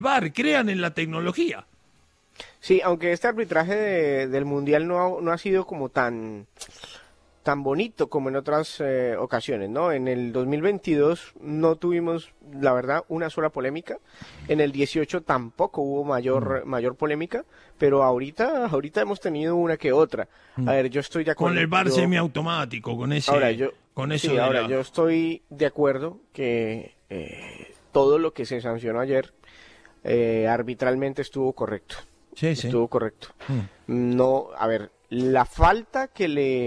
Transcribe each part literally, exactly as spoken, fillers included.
V A R, crean en la tecnología. Sí, aunque este arbitraje de, del Mundial no ha, no ha sido como tan, tan bonito como en otras eh, ocasiones, ¿no? En el dos mil veintidós no tuvimos, la verdad, una sola polémica. En el dieciocho tampoco hubo mayor, mm. mayor polémica, pero ahorita, ahorita hemos tenido una que otra. Mm. A ver, yo estoy de acuerdo. Con el V A R yo, semiautomático, con ese... Ahora, yo, con eso sí, de ahora la... yo estoy de acuerdo que eh, todo lo que se sancionó ayer eh, arbitralmente estuvo correcto. Sí, sí. Estuvo correcto. Mm. No, a ver, la falta que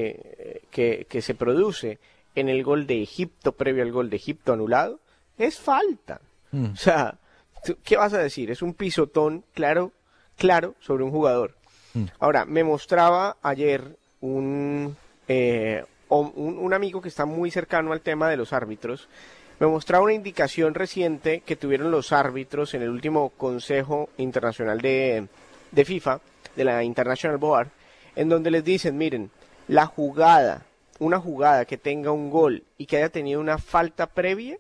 le que, que se produce en el gol de Egipto, previo al gol de Egipto anulado, es falta. Mm. O sea, ¿qué vas a decir? Es un pisotón claro, claro sobre un jugador. Mm. Ahora, me mostraba ayer un, eh, un, un amigo que está muy cercano al tema de los árbitros, me mostraba una indicación reciente que tuvieron los árbitros en el último Consejo Internacional de, de FIFA, de la International Board, en donde les dicen, miren, la jugada, una jugada que tenga un gol y que haya tenido una falta previa,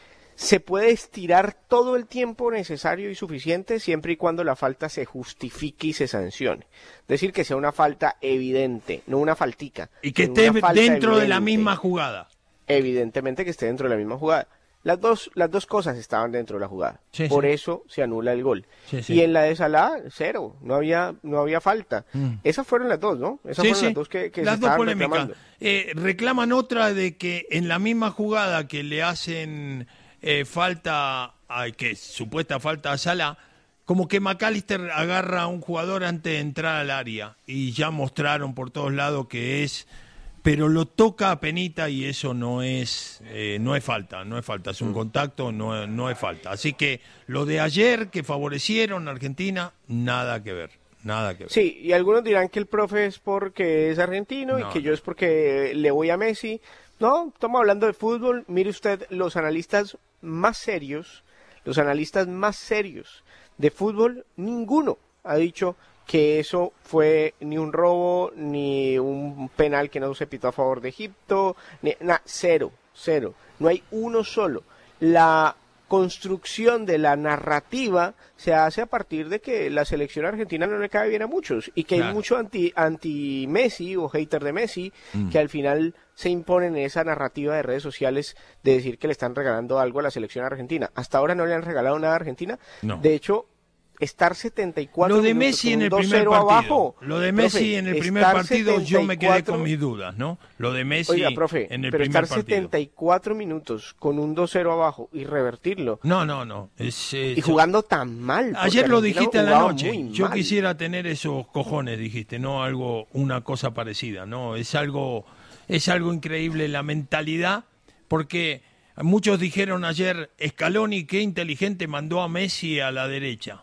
se puede estirar todo el tiempo necesario y suficiente siempre y cuando la falta se justifique y se sancione. Es decir, que sea una falta evidente, no una faltica. Y que esté dentro evidente. de la misma jugada. Evidentemente que esté dentro de la misma jugada. Las dos, las dos cosas estaban dentro de la jugada. Sí, Por sí. eso se anula el gol. Sí, sí. Y en la de Salah, cero. No había, no había falta. Mm. Esas fueron las dos, ¿no? Esas sí, fueron sí. las dos que, que las se dos estaban polémicas. reclamando. Eh, reclaman otra de que en la misma jugada que le hacen eh, falta, ay, que supuesta falta a Salah, como que McAllister agarra a un jugador antes de entrar al área. Y ya mostraron por todos lados que es... pero lo toca a penita y eso no es eh, no es falta, no es falta, es un contacto, no, no es falta. Así que lo de ayer que favorecieron a Argentina, nada que ver, nada que ver. Sí, y algunos dirán que el profe es porque es argentino no, y que no. yo es porque le voy a Messi. No, estamos hablando de fútbol. Mire usted, los analistas más serios, los analistas más serios de fútbol, ninguno ha dicho que eso fue ni un robo, ni un penal que no se pitó a favor de Egipto, ni, nada, cero, cero. No hay uno solo. La construcción de la narrativa se hace a partir de que la selección argentina no le cae bien a muchos y que claro. hay mucho anti, anti Messi o hater de Messi mm. que al final se imponen en esa narrativa de redes sociales de decir que le están regalando algo a la selección argentina. Hasta ahora no le han regalado nada a Argentina. No. De hecho, estar setenta y cuatro lo de minutos Messi en el primer partido abajo, lo de Messi profe, en el primer partido setenta y cuatro, yo me quedé con mis dudas, ¿no? Lo de Messi oiga, profe, en el pero primer estar partido. setenta y cuatro minutos con un dos cero abajo y revertirlo. No, no, no. Es, es, y jugando tan mal. Ayer lo dijiste a la noche. Yo mal. quisiera tener esos cojones, dijiste, no algo, una cosa parecida, no, es algo, es algo increíble la mentalidad, porque muchos dijeron ayer, Scaloni qué inteligente mandó a Messi a la derecha.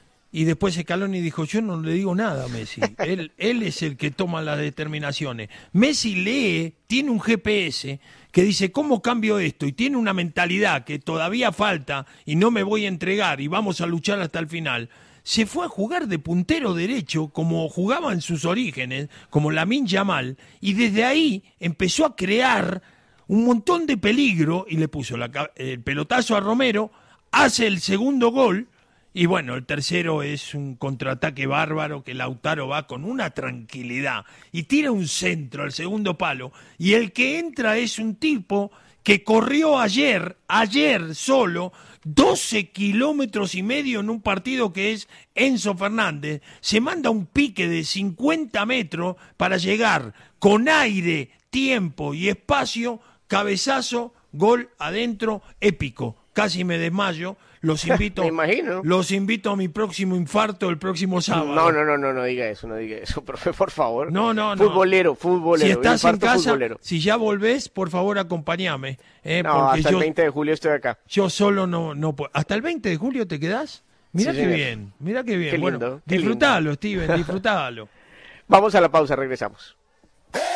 Y después Scaloni dijo, yo no le digo nada a Messi, él, él es el que toma las determinaciones. Messi lee, tiene un G P S que dice, ¿cómo cambio esto? Y tiene una mentalidad que todavía falta y no me voy a entregar y vamos a luchar hasta el final. Se fue a jugar de puntero derecho como jugaba en sus orígenes, como Lamine Yamal, y desde ahí empezó a crear un montón de peligro y le puso la, el pelotazo a Romero, hace el segundo gol. Y bueno, el tercero es un contraataque bárbaro que Lautaro va con una tranquilidad y tira un centro al segundo palo. Y el que entra es un tipo que corrió ayer, ayer solo, doce kilómetros y medio en un partido que es Enzo Fernández. Se manda un pique de cincuenta metros para llegar con aire, tiempo y espacio, cabezazo, gol adentro, épico. Casi me desmayo. Los invito, me imagino. Los invito a mi próximo infarto el próximo sábado. No, no, no, no, no diga eso, no diga eso, profe, por favor. No, no, no. Futbolero, futbolero. Si estás en casa, futbolero. Si ya volvés, por favor, acompáñame. Eh, no, porque hasta yo, el veinte de julio estoy acá. Yo solo no, no puedo. ¿Hasta el veinte de julio te quedás? Mira sí, qué señor. bien, mira qué bien. Qué lindo, bueno, qué disfrutalo, lindo. Steven, disfrutalo. Vamos a la pausa, regresamos.